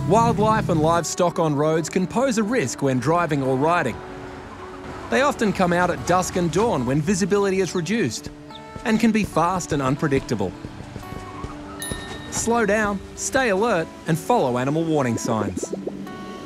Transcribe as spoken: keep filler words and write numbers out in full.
Wildlife and livestock on roads can pose a risk when driving or riding. They often come out at dusk and dawn when visibility is reduced, and can be fast and unpredictable. Slow down, stay alert, and follow animal warning signs.